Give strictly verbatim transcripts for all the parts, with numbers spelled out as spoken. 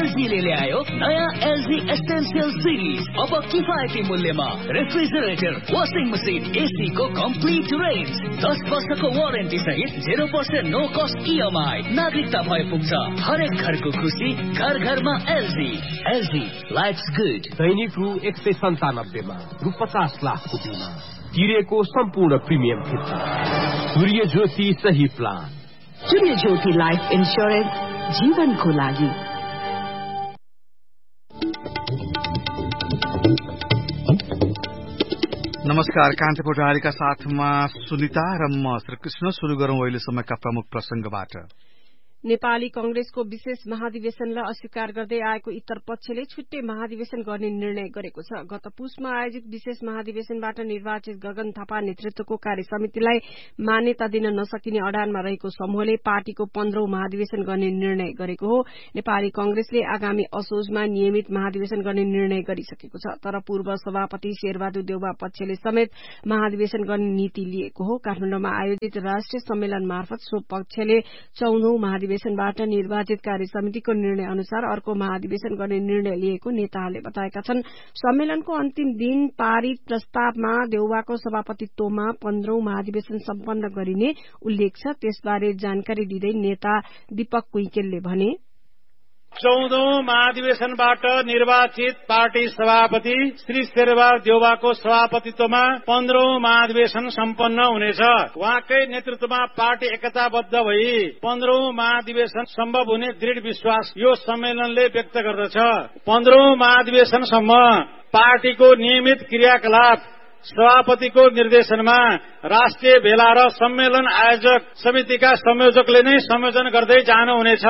एलजीले ल्यायो नयाँ LG essential series. अब किफायती मूल्यमा रेफ्रिजरेटर, वाशिङ मसिन, एसी को कम्प्लिट रेन्ज, दस वर्षको वारेन्टी सहित zero percent no cost EMI. नागरिकता भए पुग्छ हरेक घरको खुसी, घर घरमा एलजी। LG lives good. दैनिक रु एक सय सन्तानब्बेमा रु पचास लाखको बिमा तिरेको सम्पूर्ण प्रिमियम फिर्ता। सूर्य ज्योति सही प्लान। सूर्य ज्योति लाइफ इन्स्योरेन्स, जीवनको लागि। नमस्कार, कान्तिपुर प्रहरीका साथमा सुनिता र म श्रीकृष्ण। शुरू गरौं अहिलेसम्मका प्रमुख प्रसंगबाट। नेपाली कंग्रेसको विशेष महाधिवेशनलाई अस्वीकार गर्दै आएको इतर पक्षले छुट्टै महाधिवेशन गर्ने निर्णय गरेको छ। गत पुसमा आयोजित विशेष महाधिवेशनबाट निर्वाचित गगन थापा नेतृत्वको कार्य समितिलाई मान्यता दिन नसकिने अडानमा रहेको समूहले पार्टीको पन्ध्रौं महाधिवेशन गर्ने निर्णय गरेको हो। नेपाली कंग्रेसले आगामी असोजमा नियमित महाधिवेशन गर्ने निर्णय गरिसकेको छ, तर पूर्व सभापति शेरबहादुर देउवा पक्षले समेत महाधिवेशन गर्ने नीति लिएको हो। काठमाडौँमा आयोजित राष्ट्रिय सम्मेलन मार्फत सो पक्षले चौधौं महाधिवेशन बाट निर्वाचित कार्य समितिको निर्णय अनुसार अर्को महाधिवेशन गर्ने निर्णय लिएको नेताहरूले बताएका छन्। सम्मेलनको अन्तिम दिन पारित प्रस्तावमा देउवाको सभापतित्वमा पन्ध्रौं महाधिवेशन सम्पन्न गरिने उल्लेख छ। त्यसबारे जानकारी दिँदै नेता दीपक कुइकेलले भने, चौधौं महाधिवेशनबाट निर्वाचित पार्टी सभापति श्री शेरबहादुर देउवाको सभापतित्वमा पन्ध्रौं महाधिवेशन सम्पन्न हुनेछ। उहाँकै नेतृत्वमा पार्टी एकताबद्ध भई पन्ध्रौं महाधिवेशन सम्भव हुने दृढ़ विश्वास यो सम्मेलनले व्यक्त गर्दछ। पन्ध्रौं महाधिवेशनसम्म पार्टीको नियमित क्रियाकलाप सभापतिको निर्देशनमा राष्ट्रिय भेला र सम्मेलन आयोजक समितिका संयोजकले नै संयोजन गर्दै जानुहुनेछ।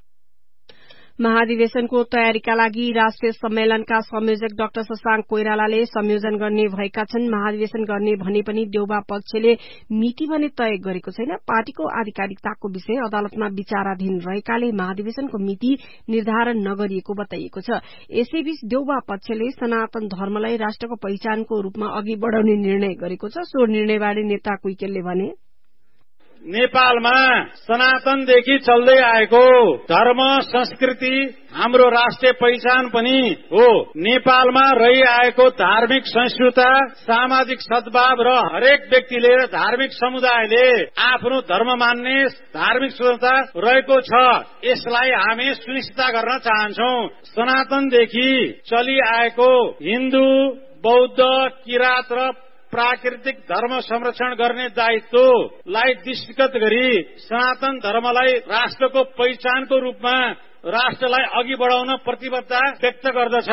महाधिवेशनको तयारीका लागि राष्ट्रिय सम्मेलनका संयोजक डाक्टर शशांक कोइरालाले संयोजन गर्ने भएका छन्। महाधिवेशन गर्ने भने पनि देउवा पक्षले मिति भने तय गरेको छैन। पार्टीको आधिकारिकताको विषय अदालतमा विचाराधीन रहेकाले महाधिवेशनको मिति निर्धारण नगरिएको बताइएको छ। यसैबीच देउवा पक्षले सनातन धर्मलाई राष्ट्रको पहिचानको रूपमा अघि बढ़ाउने निर्णय गरेको छ। सो निर्णयबारे नेता कुइकेलले भने, नेपालमा सनातनदेखि चल्दै आएको धर्म संस्कृति हाम्रो राष्ट्रिय पहिचान पनि हो। नेपालमा रहिआएको धार्मिक सहिष्णुता, सामाजिक सद्भाव र हरेक व्यक्तिले र धार्मिक समुदायले आफ्नो धर्म मान्ने धार्मिक स्वतन्त्रता रहेको छ। यसलाई हामी सुनिश्चित गर्न चाहन्छौं। सनातनदेखि चलिआएको हिन्दू, बौद्ध, किरात र प्राकृतिक धर्म संरक्षण गर्ने दायित्वलाई दृष्टिगत गरी सनातन धर्मलाई राष्ट्रको पहिचानको रूपमा राष्ट्रलाई अघि बढ़ाउन प्रतिबद्धता व्यक्त गर्दछ।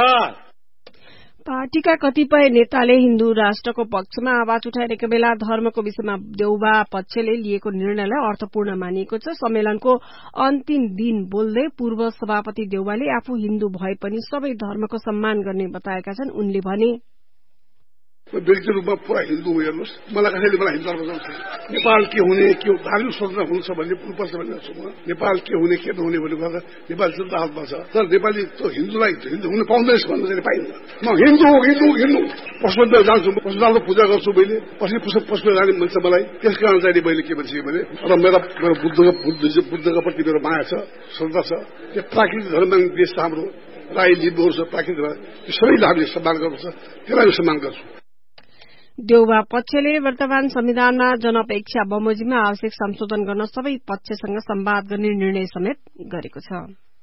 पार्टीका कतिपय नेताले हिन्दू राष्ट्रको पक्षमा आवाज उठाइरहेको बेला धर्मको विषयमा देउवा पक्षले लिएको निर्णयलाई अर्थपूर्ण मानिएको छ। सम्मेलनको अन्तिम दिन बोल्दै पूर्व सभापति देउवाले आफू हिन्दू भए पनि सबै धर्मको सम्मान गर्ने बताएका छन्। उनले भने, व्यक्ति रूपमा पुरा हिन्दू हो। हेर्नुहोस्, मलाई कसैले मलाई हिन्दू धर्म छ नेपाल के हुने के धार्मिक स्वतन्त्र हुन्छ भन्ने पूर्वपर्छ भन्ने छु म। नेपाल के हुने के नहुने भन्ने गर्दा नेपाल जनता हातमा छ। तर नेपाली त्यो हिन्दूलाई हिन्दू हुन पाउँदैन भन्नु चाहिँ पाइन्न। म हिन्दू हो, हिन्दू हिन्दू पशुपति जान्छु, पशुपतिको पूजा गर्छु मैले। पछि पशुपति जाने मान्छ मलाई। त्यस कारण चाहिँ मैले के भन्छ भने र मेरो मेरो बुद्धको बुद्धको प्रति मेरो माया छ, श्रद्धा छ। त्यो प्राकृतिक धर्म देश छ हाम्रो, राई लिम्बूहरू छ, प्राकृतिक सबैले हामीले सम्मान गर्नुपर्छ, त्यसलाई सम्मान गर्छु। देउवा पक्षले वर्तमान संविधानमा जनअपेक्षा बमोजिममा आवश्यक संशोधन गर्न सबै पक्षसँग संवाद गर्ने निर्णय समेत गरेको छ।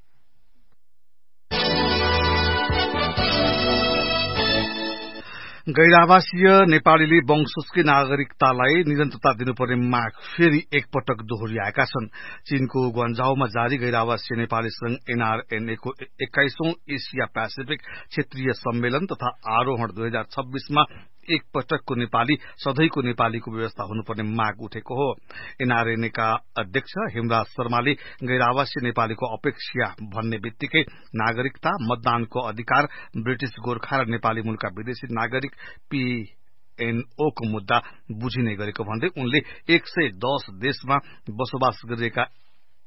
गैर-आवासीय नेपालीले वंशजकै नागरिकतालाई निरन्तरता दिनुपर्ने माग फेरि एकपटक दोहोरिआएका छन्। चीनको ग्वान्झाओमा जारी गैर-आवासीय नेपाली संघ एनआरएनए को एक्काइसौं एसिया पेसिफिक क्षेत्रीय सम्मेलन तथा आरोहण दुई हजार छब्बीसमा एक पटकको नेपाली सधैँको नेपालीको व्यवस्था हुनुपर्ने माग उठेको हो। एनआरएनए का अध्यक्ष हेमराज शर्माले गैर-आवासीय नेपालीको अपेक्षा भन्ने बित्तिकै नागरिकता, मतदानको अधिकार, ब्रिटिश गोर्खा र नेपाली मूलका विदेशी नागरिक पीएनओ को मुद्दा बुझिने गरेको भन्दै उनले एक सय दस देशमा बसोबास गरिरहेका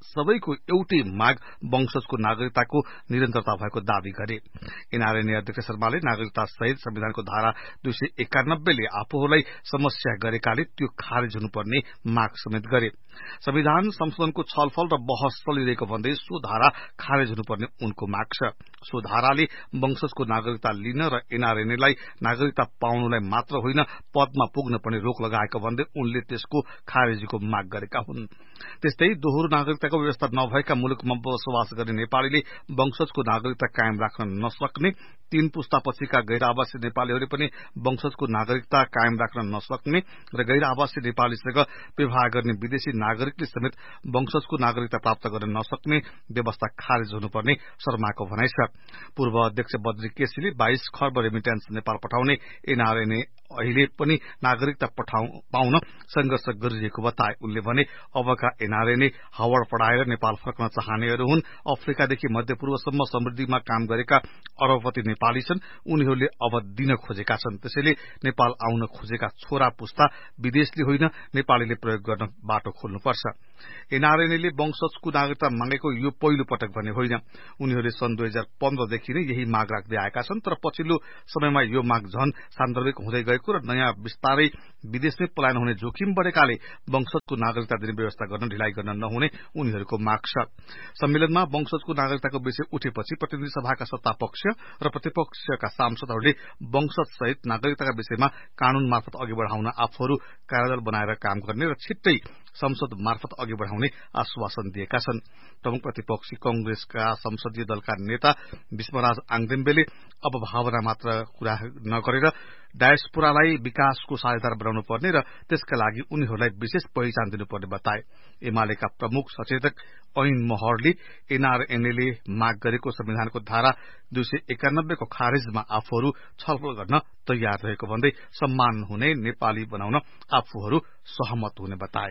सबैको एउटै माग वंशजको नागरिकताको निरन्तरता भएको दावी गरे। एनआरएनए अध्यक्ष शर्माले नागरिकता सहित संविधानको धारा दुई सय एकानब्बेले आफूहरूलाई समस्या गरेकाले त्यो खारेज हुनुपर्ने माग समेत गरे। संविधान संशोधनको छलफल र बहस चलिरहेको भन्दै सो धारा खारेज हुनुपर्ने उनको माग छ। सो धाराले वंशजको नागरिकता लिन र एनआरएनएलाई नागरिकता पाउनुलाई मात्र होइन पदमा पुग्न पनि रोक लगाएको भन्दै उनले त्यसको खारेजीको माग गरेका हुन्। त्यस्तै दोहोरो नागरिकताको व्यवस्था नभएका मुलुकमा बसोबास गर्ने नेपालीले वंशजको नागरिकता कायम राख्न नसक्ने, तीन पुस्तापछिका गैर आवासीय नेपालीहरूले पनि वंशजको नागरिकता कायम राख्न नसक्ने र गैर आवासीय नेपालीसँग विवाह गर्ने विदेशी नागरिकले समेत वंशजको नागरिकता प्राप्त गर्न नसक्ने व्यवस्था खारेज हुनुपर्ने शर्माको भनाइ छ। पूर्व अध्यक्ष बद्री केसीले बाइस खर्ब रेमिट्यान्स नेपाल पठाउने एनआरएनए अहिले पनि नागरिकता पाउन संघर्ष गरिरहेको बताए। उनले भने अबका एनआरएनए हावड पढाएर नेपाल फर्कन चाहनेहरू हुन्। अफ्रिकादेखि मध्यपूर्वसम्म समृद्धिमा काम गरेका अरबपति नेपाली छन्। उनीहरूले अब दिन खोजेका छन्। त्यसैले नेपाल आउन खोजेका छोरा पुस्ता विदेशले होइन नेपालीले प्रयोग गर्न बाटो खोल्नुपर्छ। एनआरएनएले वंशजको नागरिकता मागेको यो पहिलो पटक भने होइन। उनीहरूले सन् दुई हजार पन्ध्रदेखि नै यही माग राख्दै आएका छन्। तर पछिल्लो समयमा यो माग झन सान्दर्भिक हुँदै गएको र नयाँ विस्तारै विदेशमै पलायन हुने जोखिम बढेकाले वंशजको नागरिकता दिने व्यवस्था गर्न ढिलाइ गर्न नहुने उनीहरूको माग छ। सम्मेलनमा वंशजको नागरिकताको विषय उठेपछि प्रतिनिधि सभाका सत्तापक्ष र प्रतिपक्षका सांसदहरूले वंशज सहित नागरिकताका विषयमा कानून मार्फत अघि बढ़ाउन आफूहरू कार्यदल बनाएर काम गर्ने र छिट्टै संसद मार्फत अघि बढ़ाउने आश्वासन दिएका छन्। प्रमुख प्रतिपक्षी कंग्रेसका संसदीय दलका नेता विष्मराज आङदेम्बेले अब भावना मात्र कुरा नगरेर डायस्पोरालाई विकासको साझेदार बनाउनु पर्ने र त्यसका लागि उनीहरूलाई विशेष पहिचान दिनुपर्ने बताए। एमालेका प्रमुख सचेतक ऐन महरले एनआरएनएले माग गरेको संविधानको धारा दुई सय एकानब्बे को खारेजमा आफूहरू छलफल गर्न तयार रहेको भन्दै सम्मान हुने नेपाली बनाउन आफूहरू सहमत हुने बताए।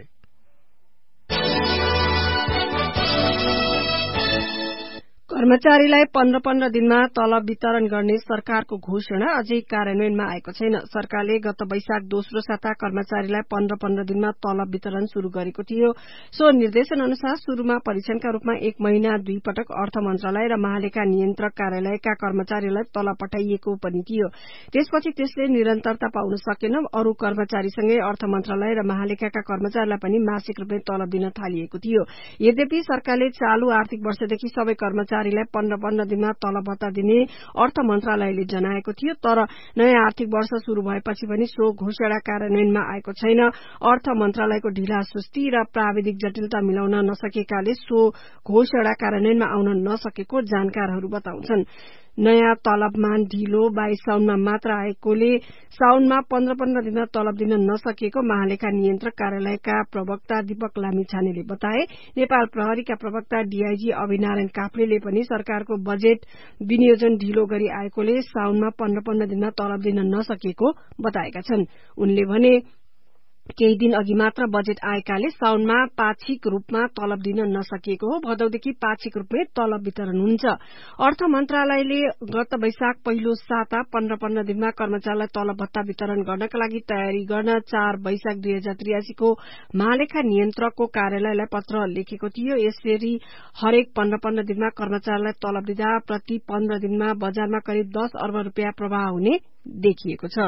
कर्मचारीलाई पन्ध्र पन्ध्र दिनमा तलब वितरण गर्ने सरकारको घोषणा अझै कार्यान्वयनमा आएको छैन। सरकारले गत वैशाख दोस्रो साता कर्मचारीलाई पन्ध्र पन्ध्र दिनमा तलब वितरण शुरू गरेको थियो। सो निर्देशन अनुसार शुरूमा परीक्षणका रूपमा एक महिना दुई पटक अर्थ मन्त्रालय र महालेखा नियन्त्रक कार्यालयका कर्मचारीलाई तलब पठाइएको पनि थियो। त्यसपछि त्यसले निरन्तरता पाउन सकेन। अरू कर्मचारीसँगै अर्थ मन्त्रालय र महालेखाका कर्मचारीलाई पनि मासिक रूपमै तलब दिन थालिएको थियो। यद्यपि सरकारले चालू आर्थिक वर्षदेखि सबै कर्मचारी पन्ध्र पन्ध्र दिनमा तलब भत्ता दिने अर्थ मन्त्रालयले जनाएको थियो। तर नयाँ आर्थिक वर्ष शुरू भएपछि पनि सो घोषणा कार्यान्वयनमा आएको छैन। अर्थ मन्त्रालयको ढिला सुस्ती र प्राविधिक जटिलता मिलाउन नसकेकाले सो घोषणा कार्यान्वयनमा आउन नसकेको जानकारहरू बताउँछन्। नयाँ तलबमान ढिलो बाइस साउनमा मात्र आएकोले साउनमा पन्ध्र पन्ध्र दिनमा तलब दिन नसकेको महालेखा नियन्त्रक कार्यालयका प्रवक्ता दीपक लामिछानेले बताए। नेपाल प्रहरीका प्रवक्ता डीआईजी अभिनारायण काफ्लेले पनि सरकारको बजेट विनियोजन ढिलो गरी आएकोले साउनमा पन्ध्र पन्ध्र दिनमा तलब दिन नसकेको बताएका छन्। उनले भने केही दिन अघि मात्र बजेट आएकाले साउनमा पाक्षिक रूपमा तलब दिन नसकिएको हो। भदौदेखि पाक्षिक रूपमै तलब वितरण हुन्छ। अर्थ मन्त्रालयले गत वैशाख पहिलो साता पन्ध्र पन्ध्र दिनमा कर्मचारीलाई तलब भत्ता वितरण गर्नका लागि तयारी गर्न चार वैशाख दुई हजार त्रियासीको महालेखा नियन्त्रकको कार्यालयलाई पत्र लेखेको थियो। यसरी हरेक पन्ध्र पन्ध्र दिनमा कर्मचारीलाई तलब दिँदा प्रति पन्ध्र दिनमा बजारमा करिब दस अर्ब रूपियाँ प्रवाह हुने देखिएको छ।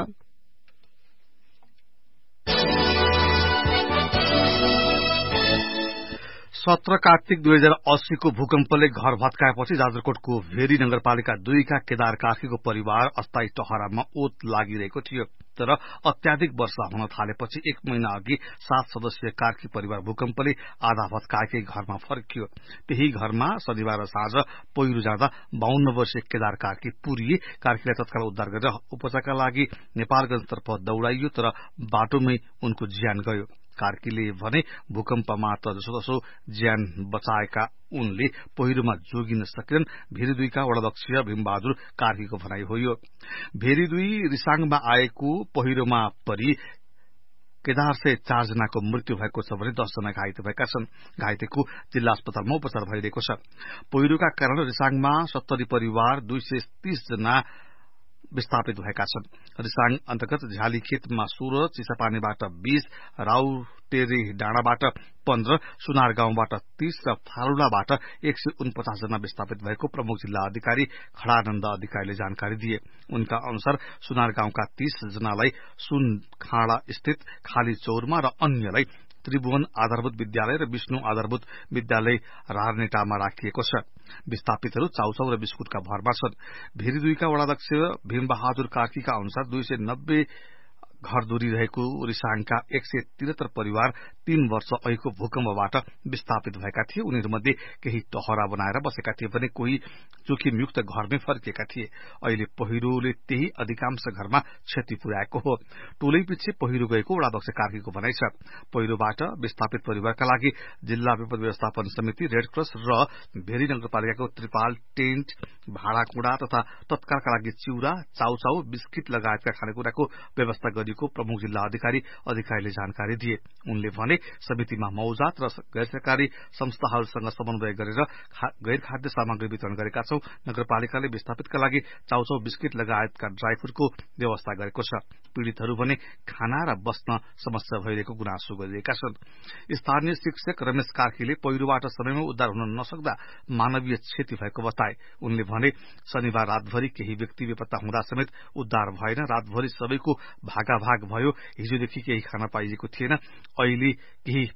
सत्र कार्तिक दुई हजार अस्सीको भूकम्पले घर भत्काएपछि जाजरकोटको भेरी नगरपालिका दुईका केदार कार्कीको परिवार अस्थायी टहरामा ओत लागिरहेको थियो। तर अत्याधिक वर्षा हुन थालेपछि एक महिना अघि सात सदस्यीय कार्की परिवार भूकम्पले आधा भत्काएकै घरमा फर्कियो। त्यही घरमा शनिबार साँझ पहिरो जाँदा बाहन्न वर्षीय केदार कार्की पुरिए। कार्कीलाई तत्काल उद्धार गरेर उपचारका लागि नेपालगंजतर्फ दौड़ाइयो, तर बाटोमै उनको ज्यान गयो। कार्कीले भने भूकम्पमा त जसोतसो ज्यान बचाएका उनले पहिरोमा जोगिन सकेनन्। भेरी दुईका वडाध्यक्ष भीमबहादुर कार्कीको भनाइ हो यो। भेरी दुई रिसाङमा आएको पहिरोमा परि केदार सहित चारजनाको मृत्यु भएको छ भने दसजना घाइते भएका छन्। घाइतेको जिल्ला अस्पतालमा उपचार भइरहेको छ। पहिरोका कारण रिसाङमा सत्तरी परिवार दुई सय तीस जना विस्थापित भएका छन्। रिसाङ अन्तर्गत झ्याली खेतमा सोह्र, चिसापानीबाट बीस, राउटेरी डाँडाबाट पन्ध्र, सुनार गाउँबाट तीस र फालुलाबाट एक सय उनपचास जना विस्थापित भएको प्रमुख जिल्ला अधिकारी खडानन्द अधिकारीले जानकारी दिए। उनका अनुसार सुनार गाउँका तीस जनालाई सुन खाँडा स्थित खाली चौरमा र अन्यलाई त्रिभुवन आधारभूत विद्यालय र विष्णु आधारभूत विद्यालय रारनेटामा राखिएको छ। विस्थापितहरू चाउचाउ र बिस्कुटका भरमा छन्। भेरी दुईका वडाध्यक्ष भीमबहादुर कार्कीका अनुसार दुई सय नब्बे घरधुरी रहेको रिसाङका एक सय त्रिहत्तर परिवार तीन वर्ष अघिको भूकम्पबाट विस्थापित भएका थिए। उनीहरूमध्ये केही टहरा बनाएर बसेका थिए भने कोही जोखिमयुक्त घरमै फर्किएका थिए। अहिले पहिरोले त्यही अधिकांश घरमा क्षति पुर्याएको हो। टोलै पछि पहिरो गएको वडाध्यक्ष कार्कीको भनाइ छ। पहिरोबाट विस्थापित परिवारका लागि जिल्ला विपद व्यवस्थापन समिति, रेडक्रस र भेरी नगरपालिकाको त्रिपाल, टेन्ट, भाँडाकुँडा तथा तत्कालका लागि चिउरा, चाउचाउ, बिस्किट लगायतका खानेकुराको व्यवस्था गरिएको प्रमुख जिल्ला अधिकारी अधिकारीले जानकारी दिए। उनले भने समितिमा मौजात र गैर सरकारी संस्थाहरूसँग समन्वय गरेर गैर खाद्य सामग्री वितरण गरेका छौं। नगरपालिकाले विस्थापितका लागि चाउचाउ, बिस्किट लगायतका ड्राईफ्रूटको व्यवस्था गरेको छ। पीड़ितहरू भने खाना र बस्न समस्या भइरहेको गुनासो गरिरहेका छन्। स्थानीय शिक्षक रमेश कार्कीले पहिरोबाट समयमा उद्धार हुन नसक्दा मानवीय क्षति भएको बताए। उनले भने शनिबार रातभरि केही व्यक्ति बेपत्ता हुँदा समेत उद्धार भएन। रातभरि सबैको भागाभाग भयो। हिजोदेखि केही खान पाइएको थिएन। अहिले केही